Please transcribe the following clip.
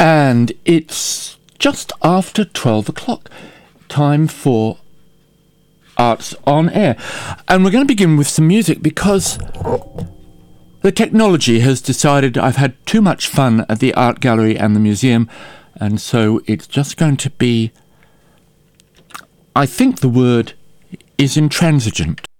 And it's just after 12 o'clock. Time for Arts on Air. And we're going to begin with some music because the technology has decided I've had too much fun at the art gallery and the museum, and so it's just going to be, I think the word is intransigent.